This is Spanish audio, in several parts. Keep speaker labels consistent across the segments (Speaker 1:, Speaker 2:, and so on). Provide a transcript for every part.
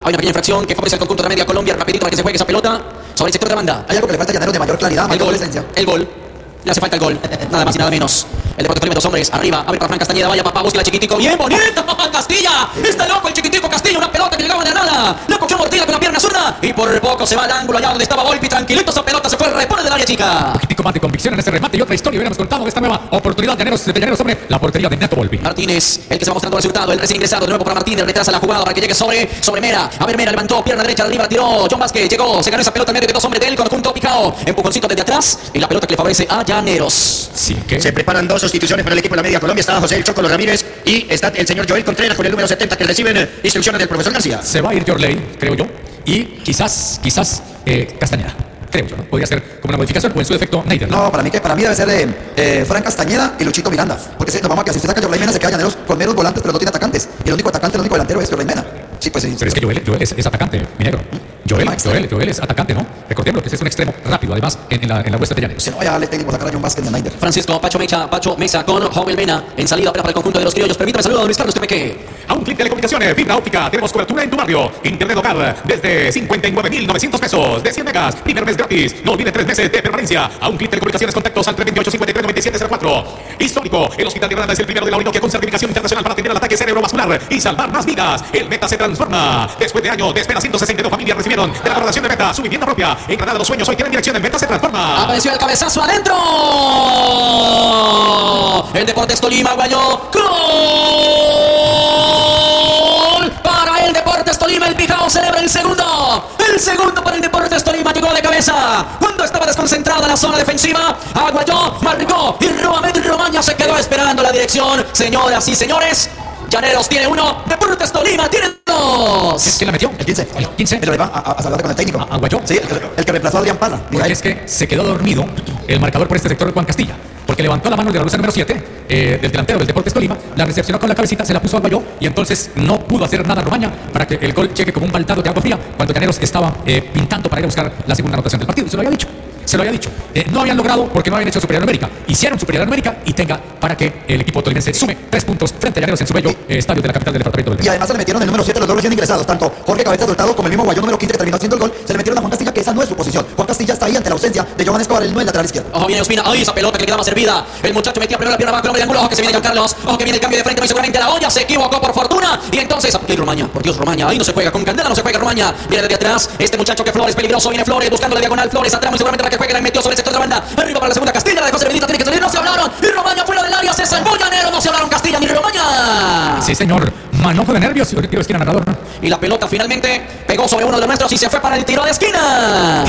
Speaker 1: Hay una pequeña infracción que favorece al conjunto de la media Colombia. Rapidito para que se juegue esa pelota sobre el sector de banda.
Speaker 2: Hay algo que le falta a Llaneros de mayor claridad, mayor presencia.
Speaker 1: El gol. Le hace falta el gol. Nada más y nada menos. El Deportes Tolima, dos hombres. Arriba. A ver para Fran Castañeda. Vaya papá, busca el chiquitico. Bien bonita. Castilla. Está loco el chiquitico Castilla. Una pelota que llegaba de nada. La cogió Mortilla con la pierna zurda. Y por poco se va al ángulo allá donde estaba Volpi. Tranquilito esa pelota se fue. Repone del área chica.
Speaker 3: Poquitico más de convicción en ese remate y otra historia hubiéramos contado de esta nueva oportunidad de Llaneros sobre la portería de Neto Volpi.
Speaker 1: Martínez, el que se va mostrando el resultado. El recién ingresado de nuevo para Martínez. Retrasa la jugada para que llegue sobre Mera. A ver, Mera levantó. Pierna derecha arriba. Tiró. John Vázquez. Llegó. Se ganó esa pelota en medio de dos hombres del conjunto Picao. Empujoncito desde atrás. Y la pelota que le favorece a Llaneros.
Speaker 3: Sí, ¿qué?
Speaker 4: Se preparan dos sustituciones para el equipo de la media Colombia. Está José El Chocolo Ramírez y está el señor Joel Contreras con el número 70 que reciben instrucciones del profesor García.
Speaker 3: Se va a ir Jorley, creo yo, y quizás Castañeda. Creo yo, ¿no? Podría ser como una modificación o en su defecto Neider.
Speaker 2: No, para mí debe ser Fran Castañeda y Luchito Miranda. Porque nos vamos a que si se saca Jorley Mena se queda Llaneros con menos volantes, pero no tiene atacantes. Y el único atacante, el único delantero es Jorley Mena. Sí, pues sí.
Speaker 3: Pero es que Joel es atacante, mi negro. Joel es atacante, ¿no? Recordemos que es un extremo rápido, además, en la vuestra de Llaneros.
Speaker 2: Si no vaya a darle técnico a sacar a John Vázquez de Neider.
Speaker 1: Francisco Pacho Mesa con Joel Mena en salida para el conjunto de los criollos. Permítame saludar a Luis Carlos Tepeque.
Speaker 3: A un clic de telecomunicaciones, fibra óptica, tenemos cobertura en tu barrio. Internet local desde 59,900 pesos, de 100 megas, primer mes gratis. No olvide 3 meses de permanencia. A un clic de telecomunicaciones, contactos al 328-53-9704. Histórico, el Hospital de Granada es el primero de la Orinoquia con certificación internacional para atender al ataque cerebrovascular y salvar más vidas. El Meta se transforma. Después de años de espera, 162 familias recibieron de la corporación de Meta su vivienda propia. En Granada los sueños hoy tienen dirección. El Meta se transforma.
Speaker 1: Apareció el cabezazo adentro. El Deportes Tolima guayó. ¡Gol! Para el Deportes Tolima, el Pijao celebra el segundo. El segundo para el Deportes Tolima. Llegó de cabeza. Cuando estaba desconcentrada la zona defensiva, aguayó, marcó y nuevamente Romaña se quedó esperando la dirección. Señoras y señores, Llaneros tiene uno, Deportes Tolima tiene dos.
Speaker 3: ¿Quién la metió?
Speaker 2: El 15.
Speaker 3: El 15.
Speaker 2: Pero le va a saludar con el técnico.
Speaker 3: ¿Aguayó?
Speaker 2: Sí, el que reemplazó a Adrián Parra.
Speaker 3: Porque es que se quedó dormido el marcador por este sector de Juan Castilla. Porque levantó la mano de la luza número 7 del delantero del Deportes Tolima, la recepcionó con la cabecita, se la puso a Aguayó y entonces no pudo hacer nada Romaña para que el gol llegue como un baldado de agua fría cuando Llaneros estaba pintando para ir a buscar la segunda anotación del partido. Y se lo había dicho. No habían logrado porque no habían hecho superior numérica. Hicieron superior numérica y tenga para que el equipo tolimense sume 3 puntos frente a Llaneros en su bello estadio de la capital del departamento del
Speaker 2: Y
Speaker 3: Meta.
Speaker 2: además se le metieron el número 7 los dos recién ingresados, tanto Jorge Cabeza Hurtado como el mismo Guayó número 15 que terminó haciendo el gol. Se le metieron a Juan Castilla, que esa no es su posición. Juan Castilla está ahí ante la ausencia de Giovanni Escobar, el 9 lateral izquierdo.
Speaker 1: Ojo, viene Ospina. Ay, esa pelota que le quedaba servida. El muchacho metía primero la pierna abajo, el hombre de ángulo. Ojo, que se viene Giancarlos. Ojo, que viene el cambio de frente. Muy seguramente la olla se equivocó por fortuna. Y entonces, ¡ay, Romaña! Por Dios, Romaña. Ahí no se juega con candela, no se juega Romaña. Viene desde atrás. Este muchacho que Flores, peligroso. Viene Flores buscando la diagonal. Flores atrás, muy seguramente para que juegue. La metió sobre el sector de la banda. Arriba para la segunda. Castilla, la dejó servidita. Tiene que salir. No se hablaron. Y Romaña fuera del área. Se salvó Llaneros. No se hablaron Castilla ni Romaña.
Speaker 3: Sí, señor. Manojo de nervios y tiro de esquina narrador.
Speaker 1: Y la pelota finalmente pegó sobre uno de los nuestros y se fue para el tiro de esquina.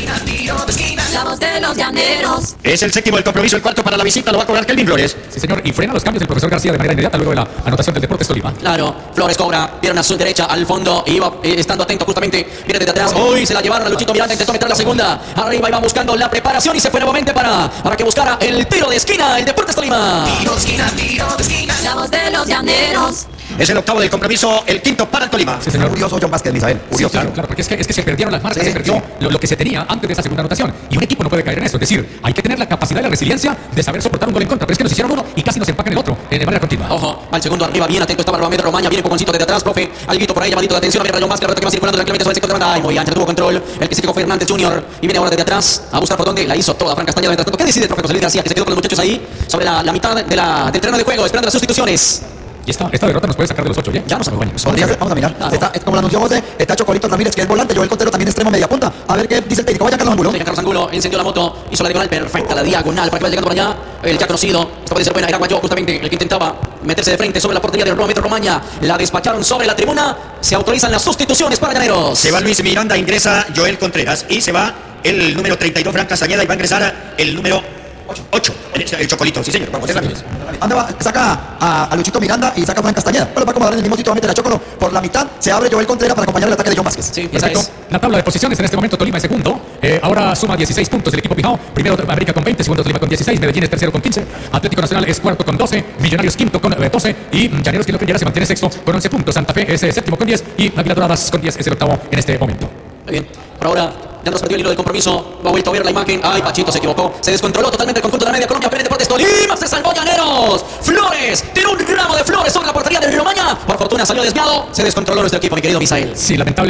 Speaker 5: La voz de los Llaneros.
Speaker 4: Es el séptimo del compromiso, el cuarto para la visita lo va a cobrar Kelvin Flores.
Speaker 3: Sí, señor. Y frena los cambios del profesor García de manera inmediata luego de la anotación del Deportes Tolima.
Speaker 1: Claro, Flores cobra, pierna a su derecha al fondo, iba estando atento justamente, viene desde atrás, uy, se la llevaron a Luchito Miranda, intentó meter la segunda, arriba iba buscando la preparación y se fue nuevamente para que buscara el tiro de esquina, el Deportes Tolima.
Speaker 5: Tiro de esquina. La voz de los Llaneros.
Speaker 4: Es el octavo del compromiso, el quinto para el Tolima.
Speaker 3: Sí, señor.
Speaker 2: Curioso John Vázquez, Misael. Curioso.
Speaker 3: Sí, claro, porque es que se perdieron las marcas,
Speaker 2: Sí,
Speaker 3: se perdió lo que se tenía antes de esa segunda anotación. Y un equipo no puede caer en eso. Es decir, hay que tener la capacidad y la resiliencia de saber soportar un gol en contra. Pero es que nos hicieron uno y casi nos empacan el otro de manera continua.
Speaker 1: Ojo, al segundo arriba, bien atento estaba nuevamente Romaña, viene Poconcito desde atrás, profe, alguito por ahí, llamadito de atención, a ver Rayo Vázquez, la pelota que va circulando tranquilamente sobre el sector de banda. Ay, muy ancho, tuvo control, el que se quedó fue Hernández Jr. Y viene ahora desde atrás a buscar por dónde la hizo toda Fran Castañeda. Mientras tanto, ¿qué decide el profe José Luis García, que se quedó con los muchachos ahí sobre la mitad del terreno de juego, esperando las sustituciones?
Speaker 3: Y esta derrota nos puede sacar de los 8, ¿ya?
Speaker 1: Ya no sabe, bueno.
Speaker 2: Podría ser, vamos a mirar. Está, como lo anunció José, está Chocolito Ramírez, que es volante, Joel Contero también extremo media punta. A ver qué dice el técnico. Vaya Carlos Angulo.
Speaker 1: Carlos Angulo encendió la moto, hizo la diagonal perfecta, la diagonal para que vaya llegando por allá. El ya conocido, esto puede ser buena, era Guayó justamente el que intentaba meterse de frente sobre la portería de Romero Romaña. La despacharon sobre la tribuna. Se autorizan las sustituciones para Llaneros.
Speaker 4: Se va Luis Miranda, ingresa Joel Contreras y se va el número 32 Fran Castañeda y va a ingresar el número 8, el Chocolito, sí señor. Vamos,
Speaker 2: ¿Dónde va? Saca a Luchito Miranda y saca a Fran Castañeda. Bueno, va a acomodar en el mismo sitio, va a meter a Chocolo por la mitad. Se abre Joel Contreras para acompañar el ataque de John Vázquez.
Speaker 1: Sí, esa
Speaker 3: Perfecto.
Speaker 1: es.
Speaker 3: La tabla de posiciones en este momento, Tolima es segundo. Ahora suma 16 puntos el equipo Pijao. Primero América con 20, segundo Tolima con 16, Medellín es tercero con 15, Atlético Nacional es cuarto con 12, Millonarios quinto con 12 y Llaneros, que lo creyera, se mantiene sexto con 11 puntos. Santa Fe es séptimo con 10 y Águilas Doradas con 10 es el octavo en este momento.
Speaker 1: Muy bien, por ahora ya nos perdió el hilo del compromiso. Va vuelto a ver la imagen. Ay, Pachito se equivocó. Se descontroló totalmente el conjunto de la media Colombia. Pérez Deportes Tolima. Se salvó Llaneros. Flores. Tiró un ramo de flores sobre la portería de Romaña. Por fortuna salió desviado. Se descontroló nuestro equipo, mi querido Misael.
Speaker 3: Sí, lamentable.